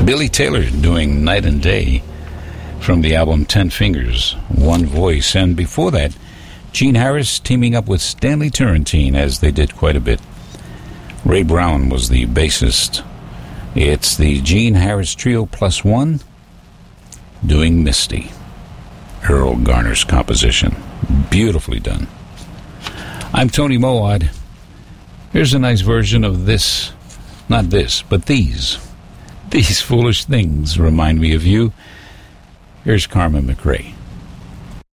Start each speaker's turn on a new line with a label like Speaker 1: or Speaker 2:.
Speaker 1: Billy Taylor doing Night and Day from the album 10 Fingers, One Voice. And before that, Gene Harris teaming up with Stanley Turrentine, as they did quite a bit. Ray Brown was the bassist. It's the Gene Harris Trio plus one doing Misty, Earl Garner's composition. Beautifully done. I'm Tony Moad. Here's a nice version of this. Not this, but these. These foolish things remind me of you. Here's Carmen McRae.